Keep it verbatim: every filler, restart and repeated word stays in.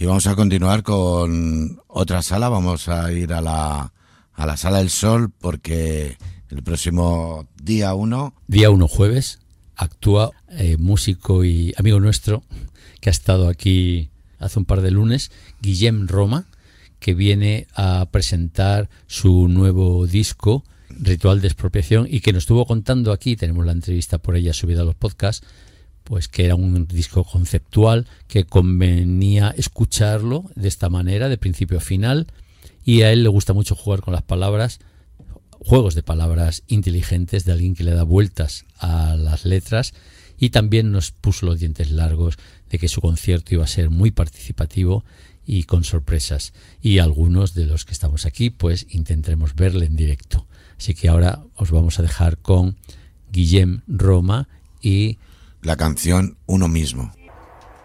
Y vamos a continuar con otra sala, vamos a ir a la, a la Sala del Sol porque el próximo día uno... Día uno, jueves, actúa eh, músico y amigo nuestro que ha estado aquí hace un par de lunes, Guillem Roma, que viene a presentar su nuevo disco, Ritual de Expropiación, y que nos estuvo contando aquí, tenemos la entrevista por ella subida a los podcasts, pues que era un disco conceptual, que convenía escucharlo de esta manera, de principio a final, y a él le gusta mucho jugar con las palabras, juegos de palabras inteligentes de alguien que le da vueltas a las letras, y también nos puso los dientes largos de que su concierto iba a ser muy participativo y con sorpresas, y algunos de los que estamos aquí pues intentaremos verle en directo. Así que ahora os vamos a dejar con Guillem Roma y la canción Uno Mismo.